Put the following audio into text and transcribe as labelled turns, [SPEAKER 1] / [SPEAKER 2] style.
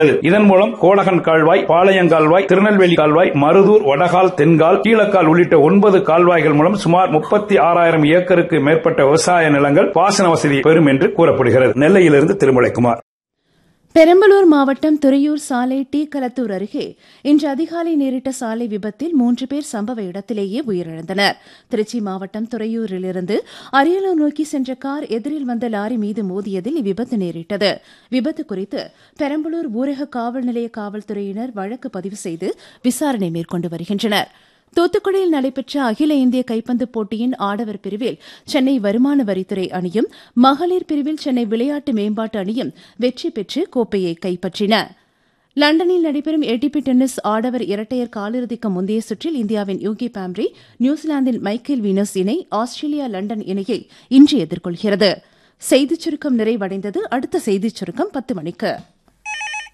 [SPEAKER 1] இதன் மூலம் கோடகன் கால்வாய், பாளையங்கால்வாய், திருநெல்வேலி கால்வாய், மருதூர், வடகால், தென்கால், கீழக்கால் உள்ளிட்ட 9 கால்வாய்கள் மூலம் சுமார் 36,000 ஏக்கருக்கு மேற்பட்ட விவசாய நிலங்கள் பாசன வசதி பெறும் என்று கூறப்படுகிறது. நெல்லையிலிருந்து திருமலைக்குமார்.
[SPEAKER 2] பெரம்பலூர் மாவட்டம் துறையூர் சாலை டி களத்தூர் அருகே இன்று அதிகாலை நேரிட்ட சாலை விபத்தில் 3 பேர் சம்பவ இடத்திலேயே உயிரிழந்தனர். திருச்சி மாவட்டம் துறையூரிலிருந்து அரியலூர் நோக்கி சென்ற கார் எதிரில் வந்த லாரி மீது மோதியதில் இவ்விபத்து நேரிட்டது. விபத்து குறித்து பெரம்பலூர் ஊரக காவல் நிலைய காவல்துறையினர் வழக்கு பதிவு செய்து விசாரணை மேற்கொண்டு வருகின்றனர். தூத்துக்குடியில் நடைபெற்ற அகில இந்திய கைப்பந்து போட்டியின் ஆடவர் பிரிவில் சென்னை வருமான வரித்துறை அணியும், மகளிர் பிரிவில் சென்னை விளையாட்டு மேம்பாட்டு அணியும் வெற்றி பெற்று கோப்பையை கைப்பற்றின. லண்டனில் நடைபெறும் ஏடிபி டென்னிஸ் ஆடவர் இரட்டையர் காலிறுதிக்கு முந்தைய சுற்றில் இந்தியாவின் யூகி பாம்ரி, நியூசிலாந்தின் மைக்கேல் வீனஸ் இணை ஆஸ்திரேலியா லண்டன் இணையை இன்று எதிர்கொள்கிறது. செய்திச் சுருக்கம் நிறைவடைந்தது. அடுத்த செய்திச் சுருக்கம் 10 மணிக்கு.